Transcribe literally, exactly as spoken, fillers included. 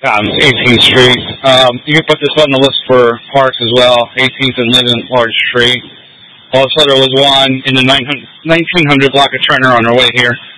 Um, eighteenth Street. Um, you can put this on the list for parks as well. eighteenth and Linden Large Street. Also, there was one in the nineteen hundred block of Turner on our way here.